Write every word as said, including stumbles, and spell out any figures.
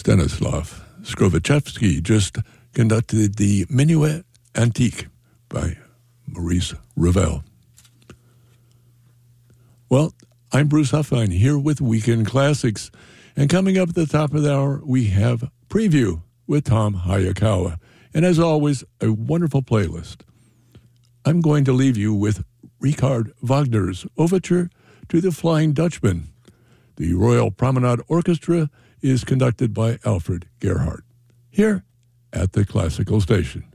Stanislav Skrovichevsky just conducted the Minuet Antique by Maurice Ravel. Well, I'm Bruce Huffine here with Weekend Classics, and coming up at the top of the hour, we have Preview with Tom Hayakawa, and as always, a wonderful playlist. I'm going to leave you with Richard Wagner's Overture to the Flying Dutchman. The Royal Promenade Orchestra is conducted by Alfred Gerhardt, here at the Classical Station.